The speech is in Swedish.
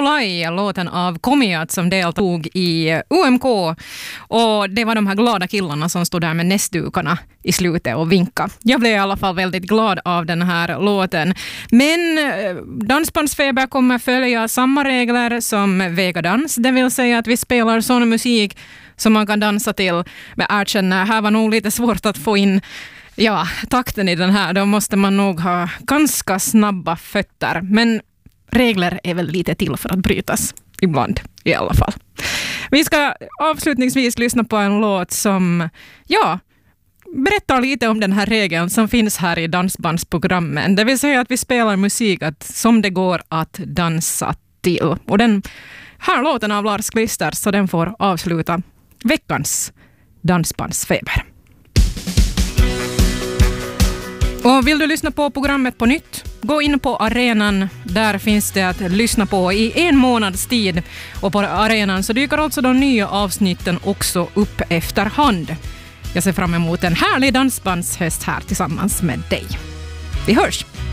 Olai, låten av Komiat som deltog i UMK. Och det var de här glada killarna som stod där med nästdukarna i slutet och vinka. Jag blev i alla fall väldigt glad av den här låten. Men Dansbandsfeber kommer följa samma regler som Vegadans. Det vill säga att vi spelar sån musik som man kan dansa till. Men erkänner, här var nog lite svårt att få in takten i den här. Då måste man nog ha ganska snabba fötter. Men regler är väl lite till för att brytas. Ibland i alla fall. Vi ska avslutningsvis lyssna på en låt som berättar lite om den här regeln som finns här i dansbandsprogrammen. Det vill säga att vi spelar musik som det går att dansa till. Och den här låten av Lars Klister, så den får avsluta veckans Dansbandsfeber. Och vill du lyssna på programmet på nytt? Gå in på arenan. Där finns det att lyssna på i 1 månads tid. Och på arenan så dyker alltså de nya avsnitten också upp efterhand. Jag ser fram emot en härlig dansbandshöst här tillsammans med dig. Vi hörs!